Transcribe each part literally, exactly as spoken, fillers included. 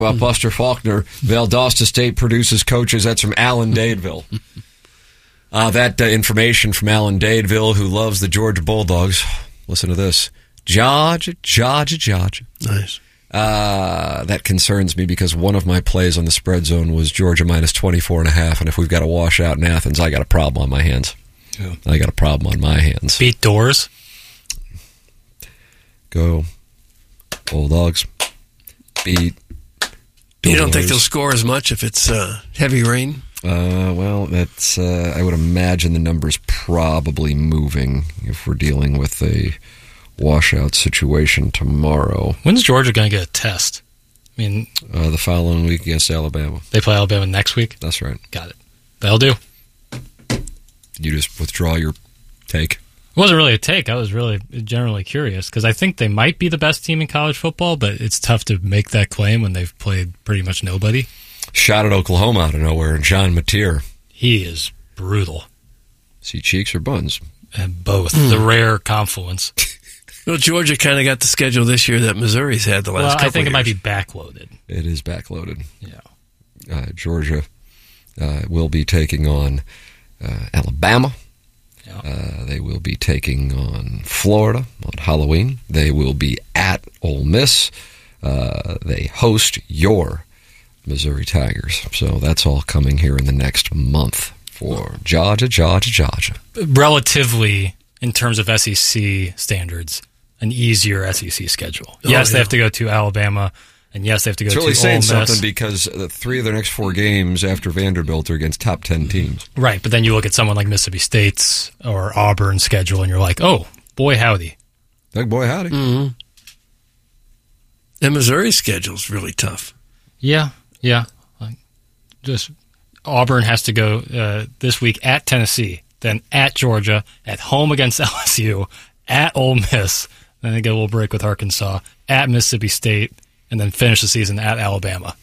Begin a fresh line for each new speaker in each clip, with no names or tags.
Well, Buster Faulkner, Valdosta State produces coaches. That's from Alan Dadeville. Uh, that uh, information from Alan Dadeville, who loves the Georgia Bulldogs. Listen to this. Georgia, Georgia, Georgia.
Nice.
Uh, that concerns me because one of my plays on the spread zone was Georgia minus twenty-four and a half, and if we've got a washout in Athens, I got a problem on my hands.
Yeah.
I got a problem on my hands.
Beat doors.
Go Bulldogs. Beat
You don't think
Doors.
they'll score as much if it's uh, heavy rain?
Uh, well, that's. Uh, I would imagine the number's probably moving if we're dealing with a washout situation tomorrow.
When's Georgia going to get a test? I mean,
Uh, the following week against Alabama.
they play Alabama next week?
That's right.
Got it. That'll do.
You just withdraw your take.
It wasn't really a take. I was really generally curious because I think they might be the best team in college football, but it's tough to make that claim when they've played pretty much nobody.
Shot at Oklahoma out of nowhere, and John Mateer.
He is brutal.
See cheeks or buns?
And both. The rare confluence.
Well, Georgia kind of got the schedule this year that Missouri's had the last
Well,
couple
I think
of
it might be
years.
backloaded.
It is backloaded.
Yeah.
Uh, Georgia uh, will be taking on uh, Alabama.
Yeah.
Uh, they will be taking on Florida on Halloween. They will be at Ole Miss. Uh, they host your Missouri Tigers. So that's all coming here in the next month for Georgia, Georgia, Georgia.
Relatively, in terms of S E C standards, an easier S E C schedule.
Oh,
yes, they
yeah.
have to go to Alabama, and yes, they have to go
It's
to
really
Ole
saying
Miss.
something because the three of their next four games after Vanderbilt are against top ten teams.
Right, but then you look at someone like Mississippi State's or Auburn's schedule, and you're like, oh, boy, howdy.
Big boy, howdy.
Mm-hmm. And Missouri's schedule's really tough.
Yeah, yeah. Like, just Auburn has to go uh, this week at Tennessee, then at Georgia, at home against L S U, at Ole Miss, then they get a little break with Arkansas, at Mississippi State, and then finish the season at Alabama.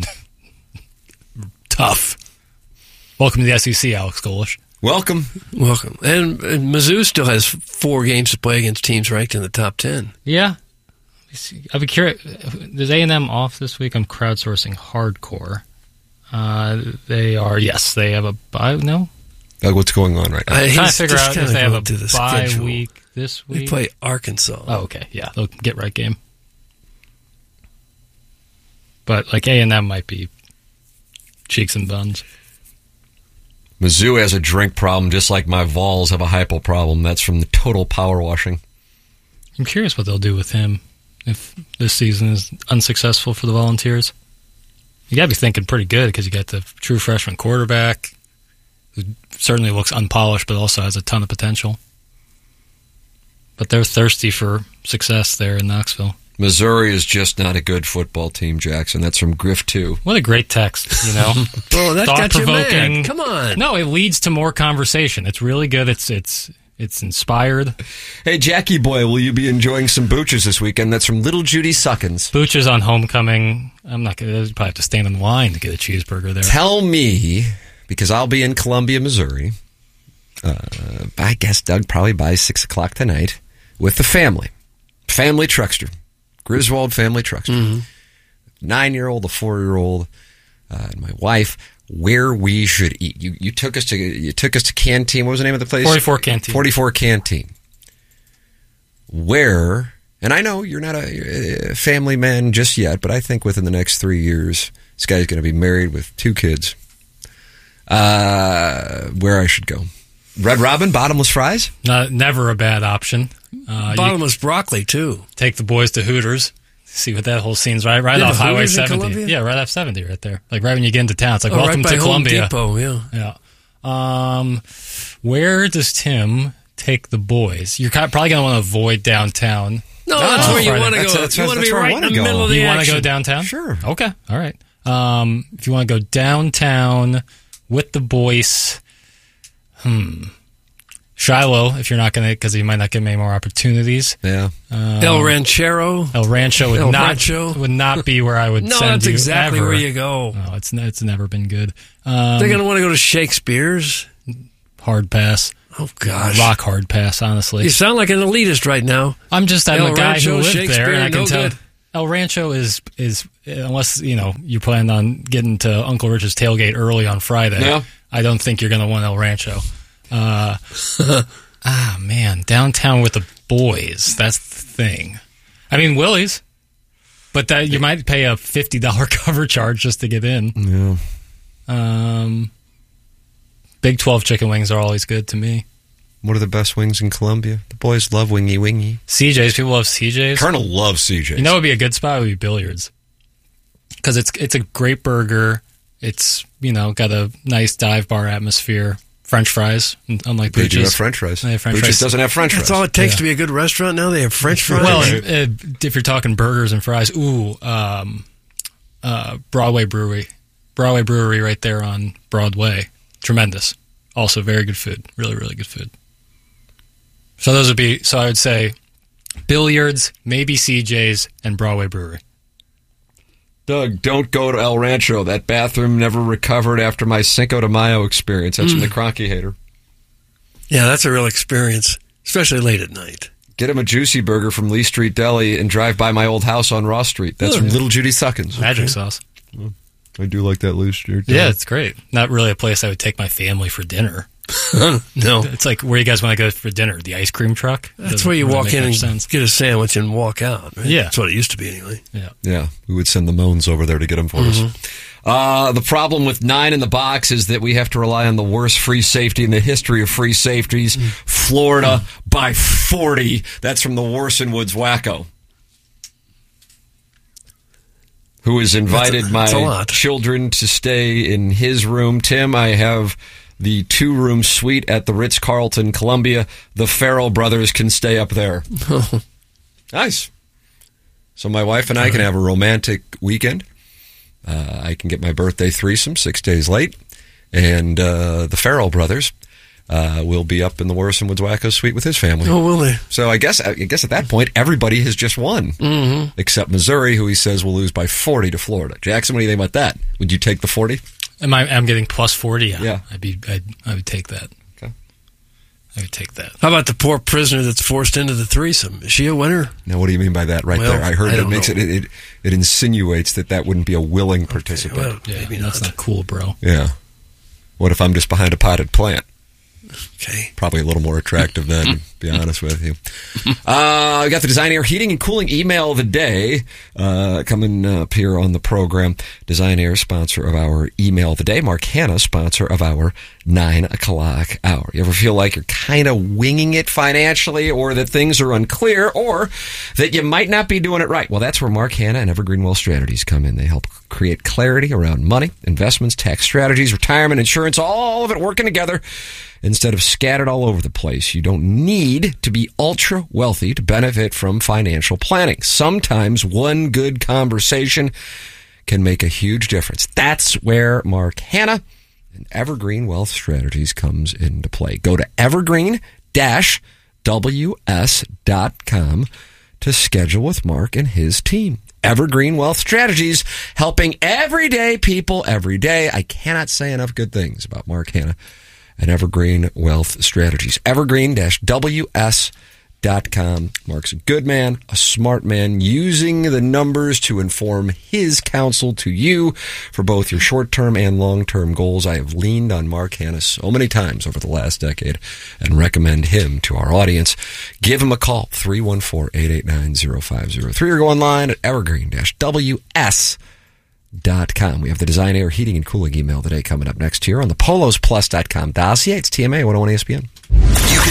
Tough. Welcome to the S E C, Alex Golish.
Welcome.
Welcome. And, and Mizzou still has four games to play against teams ranked in the top ten.
Yeah. I'd be curious. Is A and M off this week? I'm crowdsourcing hardcore. Uh, they are, yes, they have a bye. No?
Doug, what's going on right now?
Uh,
I'm trying to
he's
figure
just
out
kinda
if they have a
going through the
bye
schedule.
week this
They
week.
play Arkansas.
Oh, okay. Yeah, they'll get right game. But like A and M might be cheeks and buns.
Mizzou has a drink problem just like my Vols have a hypo problem. That's from the total power washing.
I'm curious what they'll do with him if this season is unsuccessful for the Volunteers. You got to be thinking pretty good because you got the true freshman quarterback who certainly looks unpolished but also has a ton of potential. But they're thirsty for success there in Knoxville.
Missouri is just not a good football team, Jackson. That's from Griff two.
What a great text, you know?
Oh, that got you
Thought-provoking.
mad. Come on.
No, it leads to more conversation. It's really good. It's it's it's inspired.
Hey, Jackie boy, will you be enjoying some booches this weekend? That's from Little Judy Suckins.
Booch is on homecoming. I'm not going to probably have to stand in line to get a cheeseburger there.
Tell me, because I'll be in Columbia, Missouri, uh, I guess Doug probably by six o'clock tonight with the family. Family truckster. Griswold family truckster.
Mm-hmm.
Nine-year-old, a four-year-old, uh, and my wife, where we should eat. You you took us to you took us to Canteen. What was the name of the place?
forty-four Canteen.
forty-four Canteen. Where, and I know you're not a, a family man just yet, but I think within the next three years, this guy's going to be married with two kids. Uh, where I should go. Red Robin, bottomless fries?
Not, never a bad option. Uh,
Bottomless broccoli, too.
Take the boys to Hooters. See what that whole scene's right, right
They have
off
a
Highway
Hooters in
seventy.
Columbia?
Yeah, right off seventy, right there. Like right when you get into town, it's like
Oh,
welcome
right by
to
Home
Columbia.
Depot, yeah.
Yeah. Um, where does Tim take the boys? You're kind- probably going to want to avoid downtown.
No, that's
Oh,
where you
Friday.
want to
That's-
go.
that's-
you want to
that's
be
where I
right in
wanna
the
go.
middle of the
You want to
action.
go downtown?
Sure.
Okay. All right. Um, if you want to go downtown with the boys, hmm. Shiloh, if you're not going to, because you might not get many more opportunities.
Yeah.
Um,
El Ranchero.
El Rancho would
El
not
Rancho.
would not be where I would
No,
send
that's
you
exactly
ever.
where you go.
No, it's n- it's never been good. Um,
They're going to want to go to Shakespeare's.
hard pass.
Oh, gosh.
Rock hard pass, honestly.
You sound like an elitist right now.
I'm just I'm
El
a guy
Rancho,
who lived
Shakespeare,
there, and I can
no
tell.
good.
El Rancho is is unless, you know, you plan on getting to Uncle Rich's tailgate early on Friday,
Yeah.
I don't think you're going to want El Rancho. Uh, ah, man, downtown with the boys. That's the thing. I mean, Willie's, but that you might pay a fifty dollars cover charge just to get in.
Yeah.
Um, Big twelve chicken wings are always good to me.
What are the best wings in Columbia? The boys love Wingy Wingy.
C J's, people love C J's.
Colonel loves C J's.
You know what would be a good spot? It would be Billiards. Because it's, it's a great burger. It's, you know, got a nice dive bar atmosphere. French fries, unlike
They do
Booch's.
have French fries.
They have French
Booch's
fries.
doesn't have French
That's
fries.
all it takes
Yeah.
to be a good restaurant now. They have French fries.
Well, uh, if you're talking burgers and fries, ooh, um, uh, Broadway Brewery. Broadway Brewery right there on Broadway. Tremendous. Also very good food. Really, really good food. So those would be, so I would say Billiards, maybe C J's, and Broadway Brewery.
Doug, don't go to El Rancho. That bathroom never recovered after my Cinco de Mayo experience. That's from the Cronky Hater.
yeah, that's a real experience, especially late at night.
Get him a juicy burger from Lee Street Deli and drive by my old house on Ross Street. That's
Oh,
from
yeah.
Little Judy Suckins.
Magic sauce.
I do like that Lee Street Deli.
Yeah, it's great. Not really a place I would take my family for dinner.
No,
It's like, where you guys want to go for dinner? The ice cream truck?
that's
Doesn't
where you
really
walk
make
in and
much sense.
get a sandwich and walk out. Right?
Yeah.
That's what it used to be anyway.
Yeah.
Yeah, we would send the Moans over there to get them for us. Uh, the problem with nine in the box is that we have to rely on the worst free safety in the history of free safeties. Florida by forty. That's from the Warson Woods Wacko, who has invited
That's a- that's a
my
lot.
children to stay in his room. Tim, I have the two-room suite at the Ritz-Carlton, Columbia. The Farrell brothers can stay up there. Nice. So my wife and I can have a romantic weekend. Uh, I can get my birthday threesome six days late. And uh, the Farrell brothers uh, will be up in the Warson Woods Wacko suite with his family.
Oh, will they?
So I guess I guess at that point, everybody has just won. Mm-hmm. Except Missouri, who he says will lose by forty to Florida. Jackson, what do you think about that? Would you take the forty?
Am I? I'm getting plus forty. Yeah,
Yeah.
I'd be. I'd, I would take that.
Okay.
I would take that.
How about the poor prisoner that's forced into the threesome? Is she a winner?
Now, what do you mean by that right
Well,
there? I heard
I
it
don't
makes
know.
it, it it insinuates that that wouldn't be a willing participant.
Well,
Yeah,
maybe
that's
not.
not cool, bro.
Yeah. What if I'm just behind a potted plant?
Okay.
Probably a little more attractive then, to be honest with you. Uh, we got the Design Air Heating and Cooling email of the day uh, coming up here on the program. Design Air, sponsor of our email of the day. Mark Hanna, sponsor of our nine o'clock hour. You ever feel like you're kind of winging it financially, or that things are unclear, or that you might not be doing it right? Well, that's where Mark Hanna and Evergreen Wealth Strategies come in. They help create clarity around money, investments, tax strategies, retirement, insurance, all of it working together instead of scattered all over the place. You don't need to be ultra wealthy to benefit from financial planning. Sometimes one good conversation can make a huge difference. That's where Mark Hanna and Evergreen Wealth Strategies comes into play. Go to evergreen dash w s dot com to schedule with Mark and his team. Evergreen Wealth Strategies, helping everyday people every day. I cannot say enough good things about Mark Hanna and Evergreen Wealth Strategies. evergreen dash w s dot com. Mark's a good man, a smart man, using the numbers to inform his counsel to you for both your short-term and long-term goals. I have leaned on Mark Hanna so many times over the last decade and recommend him to our audience. Give him a call, three one four, eight eight nine, zero five zero three, or go online at evergreen dash w s dot com. We have the Design Air Heating and Cooling email today coming up next here on the polos plus dot com dossier. It's T M A one oh one E S P N.